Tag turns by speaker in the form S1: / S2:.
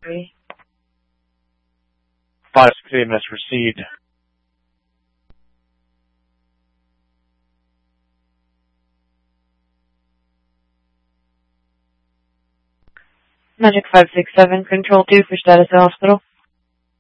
S1: 568 minutes received.
S2: Magic 567, Control 2 for status of hospital.